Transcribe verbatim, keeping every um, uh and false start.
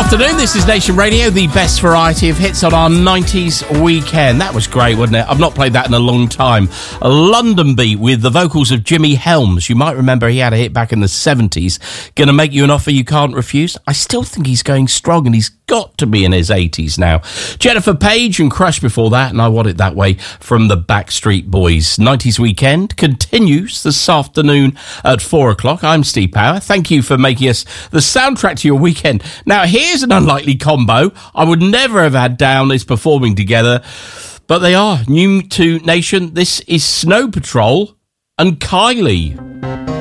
afternoon, this is Nation Radio, the best variety of hits on our nineties weekend. That was great, wasn't it? I've not played that in a long time. A London Beat with the vocals of Jimmy Helms. You might remember he had a hit back in the seventies. Gonna Make You an Offer You Can't Refuse. I still think he's going strong, and he's got to be in his eighties now. Jennifer Page and Crush before that, and I Want It That Way from the Backstreet Boys. nineties weekend continues this afternoon at four o'clock. I'm Steve Power. Thank you for making us the soundtrack to your weekend. Now, here's an unlikely combo. I would never have had Down as performing together, but they are. New to Nation, this is Snow Patrol and Kylie.